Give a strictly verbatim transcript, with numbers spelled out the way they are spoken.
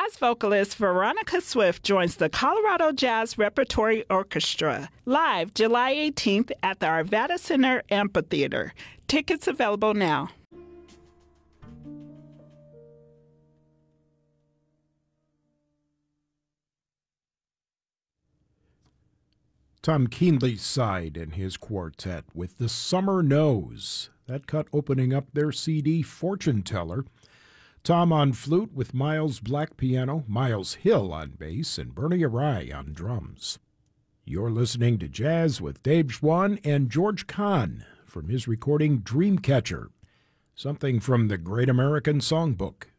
Jazz vocalist Veronica Swift joins the Colorado Jazz Repertory Orchestra live July eighteenth at the Arvada Center Amphitheater. Tickets available now. Tom Keenly sighed in his quartet with The Summer Knows, that cut opening up their C D Fortune Teller. Tom on flute with Miles Black piano, Miles Hill on bass, and Bernie Arai on drums. You're listening to Jazz with Dave Schwann and George Kahn from his recording Dreamcatcher, something from the Great American Songbook.